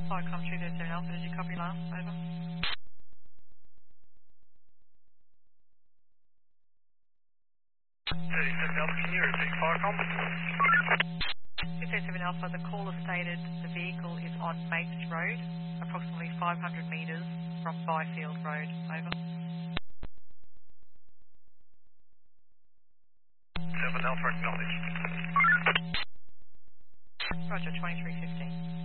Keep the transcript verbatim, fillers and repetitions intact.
Flight come through there, seven Alpha. Did you copy last? Over. thirty-seven Alpha, can you repeat fire com? thirty-seven Alpha, the caller stated the vehicle is on Mates Road, approximately five hundred metres from Byfield Road. Over. seven Alpha, acknowledged. Roger, twenty-three fifteen.